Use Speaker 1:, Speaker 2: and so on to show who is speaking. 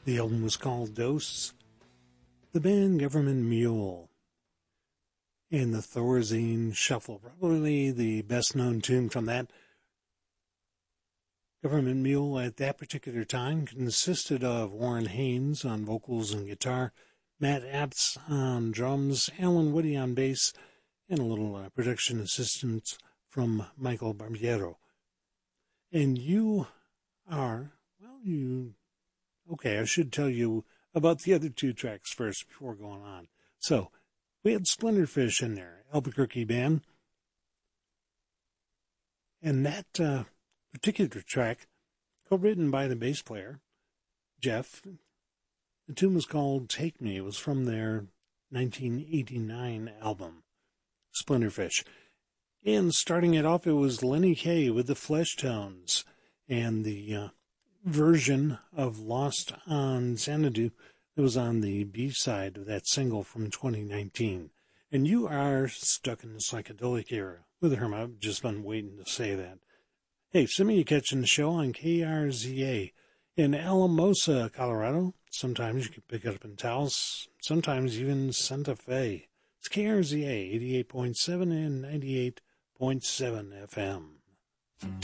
Speaker 1: The album was called Dose. The band Government Mule. And the Thorazine Shuffle, probably the best known tune from that. Government Mule at that particular time consisted of Warren Haynes on vocals and guitar, Matt Apps on drums, Alan Woody on bass, and a little production assistance from Michael Barbiero. And okay, I should tell you about the other two tracks first before going on. So, we had Splinterfish in there, Albuquerque band. And that particular track, co-written by the bass player, Jeff, the tune was called Take Me. It was from their 1989 album, Splinterfish. And starting it off, it was Lenny Kaye with the Flesh Tones and the version of Lost on Xanadu that was on the B-side of that single from 2019. And you are stuck in the psychedelic era with Herman. I've just been waiting to say that. Hey, some of you catching the show on KRZA in Alamosa, Colorado. Sometimes you can pick it up in Taos, sometimes even Santa Fe. It's KRZA 88.7 and 98.7 FM.